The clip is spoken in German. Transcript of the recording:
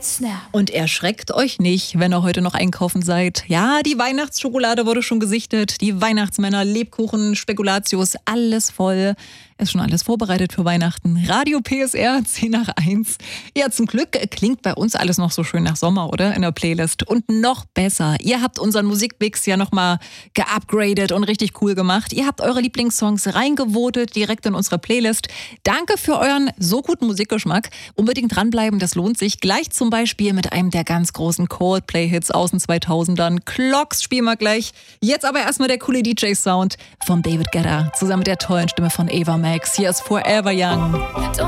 Snap. Und erschreckt euch nicht, wenn ihr heute noch einkaufen seid. Ja, die Weihnachtsschokolade wurde schon gesichtet. Die Weihnachtsmänner, Lebkuchen, Spekulatius, alles voll. Ist schon alles vorbereitet für Weihnachten. Radio PSR 10 nach 1. Ja, zum Glück klingt bei uns alles noch so schön nach Sommer, oder? In der Playlist. Und noch besser. Ihr habt unseren Musikmix ja nochmal geupgradet und richtig cool gemacht. Ihr habt eure Lieblingssongs reingevotet, direkt in unsere Playlist. Danke für euren so guten Musikgeschmack. Unbedingt dranbleiben, das lohnt sich. Gleich zum Beispiel mit einem der ganz großen Coldplay-Hits aus den 2000ern. Clocks spielen wir gleich. Jetzt aber erstmal der coole DJ-Sound von David Guetta. Zusammen mit der tollen Stimme von Ava Max. Hier ist Forever Young.